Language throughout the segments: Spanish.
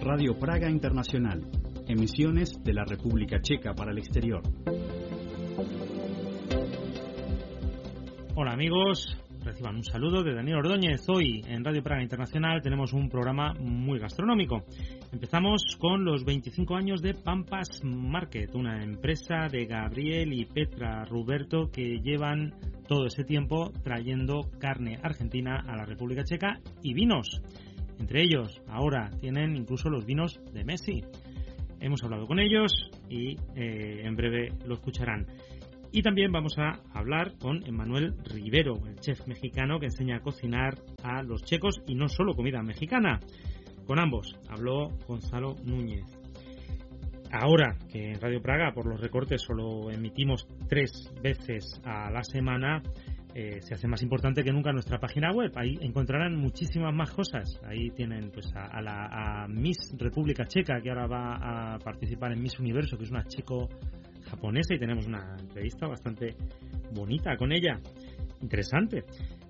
Radio Praga Internacional, emisiones de la República Checa para el exterior. Hola amigos, reciban un saludo de Daniel Ordóñez. Hoy en Radio Praga Internacional tenemos un programa muy gastronómico. Empezamos con los 25 años de Pampas Market, una empresa de Gabriel y Petra Ruberto que llevan todo ese tiempo trayendo carne argentina a la República Checa y vinos. Entre ellos, ahora tienen incluso los vinos de Messi. Hemos hablado con ellos y en breve lo escucharán. Y también vamos a hablar con Emmanuel Rivero, el chef mexicano que enseña a cocinar a los checos y no solo comida mexicana. Con ambos habló Gonzalo Núñez. Ahora que en Radio Praga por los recortes solo emitimos 3 veces a la semana, se hace más importante que nunca nuestra página web. Ahí encontrarán muchísimas más cosas. Ahí tienen pues a Miss República Checa, que ahora va a participar en Miss Universo, que es una checo-japonesa, y tenemos una entrevista bastante bonita con ella, interesante.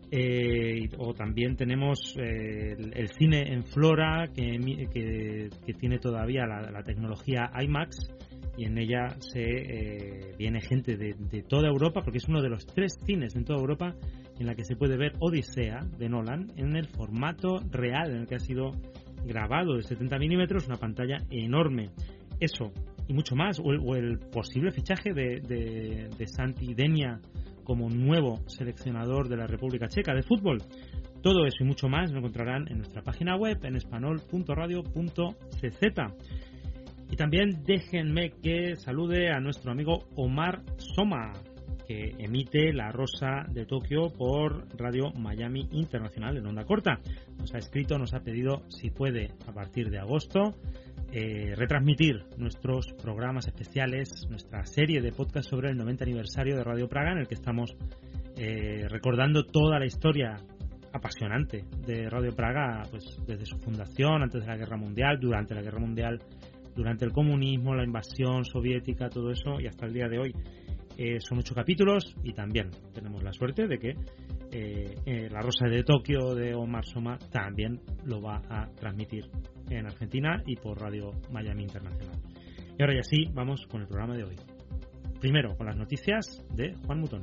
O también tenemos el cine en Flora, que tiene todavía la tecnología IMAX, y en ella viene gente de toda Europa, porque es uno de los 3 cines en toda Europa en la que se puede ver Odisea de Nolan en el formato real en el que ha sido grabado de 70 milímetros, una pantalla enorme. Eso y mucho más, o el posible fichaje de Santi Denia como nuevo seleccionador de la República Checa de fútbol. Todo eso y mucho más lo encontrarán en nuestra página web en espanol.radio.cz. Y también déjenme que salude a nuestro amigo Omar Soma, que emite La Rosa de Tokio por Radio Miami Internacional en onda corta. Nos ha escrito, nos ha pedido si puede a partir de agosto retransmitir nuestros programas especiales, nuestra serie de podcast sobre el 90 aniversario de Radio Praga, en el que estamos recordando toda la historia apasionante de Radio Praga, pues desde su fundación, antes de la Guerra Mundial, durante la Guerra Mundial, durante el comunismo, la invasión soviética, todo eso, y hasta el día de hoy. Son 8 capítulos y también tenemos la suerte de que La Rosa de Tokio de Omar Soma también lo va a transmitir en Argentina y por Radio Miami Internacional. Y ahora ya sí, vamos con el programa de hoy. Primero, con las noticias de Juan Mutoni.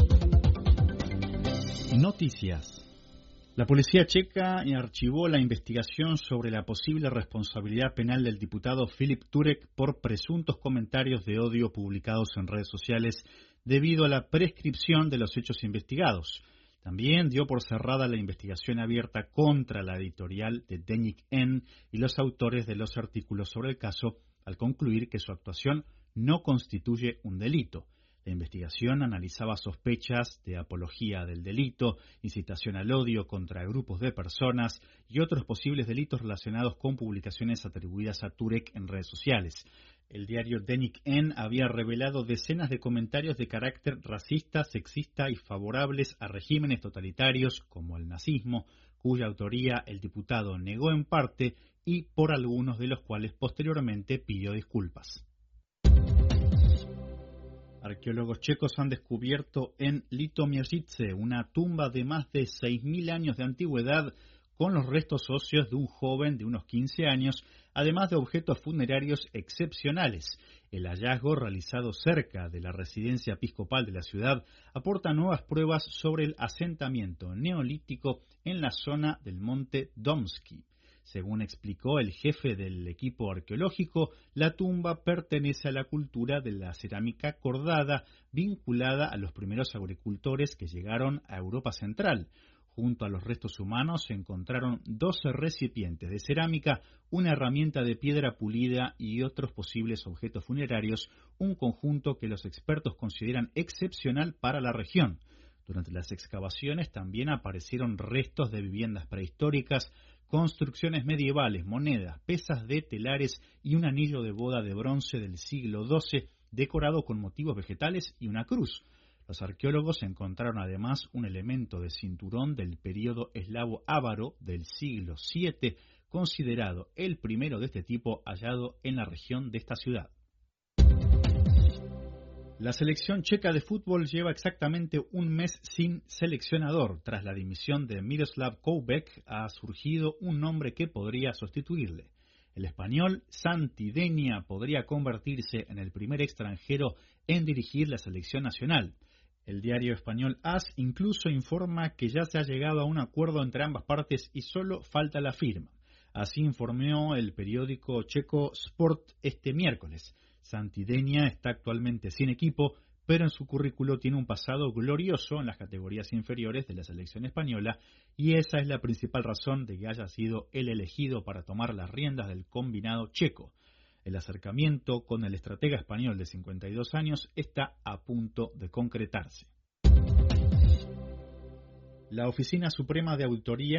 Noticias. La policía checa archivó la investigación sobre la posible responsabilidad penal del diputado Filip Turek por presuntos comentarios de odio publicados en redes sociales debido a la prescripción de los hechos investigados. También dio por cerrada la investigación abierta contra la editorial de Denik N y los autores de los artículos sobre el caso, al concluir que su actuación no constituye un delito. La investigación analizaba sospechas de apología del delito, incitación al odio contra grupos de personas y otros posibles delitos relacionados con publicaciones atribuidas a Turek en redes sociales. El diario Denik N había revelado decenas de comentarios de carácter racista, sexista y favorables a regímenes totalitarios como el nazismo, cuya autoría el diputado negó en parte y por algunos de los cuales posteriormente pidió disculpas. Arqueólogos checos han descubierto en Litoměřice una tumba de más de 6.000 años de antigüedad con los restos óseos de un joven de unos 15 años, además de objetos funerarios excepcionales. El hallazgo, realizado cerca de la residencia episcopal de la ciudad, aporta nuevas pruebas sobre el asentamiento neolítico en la zona del monte Domski. Según explicó el jefe del equipo arqueológico, la tumba pertenece a la cultura de la cerámica cordada, vinculada a los primeros agricultores que llegaron a Europa Central. Junto a los restos humanos se encontraron 12 recipientes de cerámica, una herramienta de piedra pulida y otros posibles objetos funerarios, un conjunto que los expertos consideran excepcional para la región. Durante las excavaciones también aparecieron restos de viviendas prehistóricas, construcciones medievales, monedas, pesas de telares y un anillo de boda de bronce del siglo XII decorado con motivos vegetales y una cruz. Los arqueólogos encontraron además un elemento de cinturón del período eslavo-ávaro del siglo VII, considerado el primero de este tipo hallado en la región de esta ciudad. La selección checa de fútbol lleva exactamente un mes sin seleccionador. Tras la dimisión de Miroslav Koubek, ha surgido un nombre que podría sustituirle. El español Santi Denia podría convertirse en el primer extranjero en dirigir la selección nacional. El diario español AS incluso informa que ya se ha llegado a un acuerdo entre ambas partes y solo falta la firma. Así informó el periódico checo Sport este miércoles. Santi Denia está actualmente sin equipo, pero en su currículo tiene un pasado glorioso en las categorías inferiores de la selección española y esa es la principal razón de que haya sido el elegido para tomar las riendas del combinado checo. El acercamiento con el estratega español de 52 años está a punto de concretarse. La Oficina Suprema de Auditoría